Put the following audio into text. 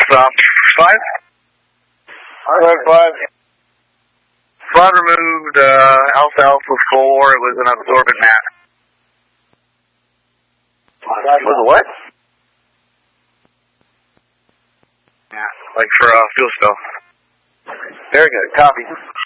5? Alright, 5. Flood removed Alpha 4. It was an absorbent mass. Was a what? Yeah, like for fuel spill. Very good. Copy.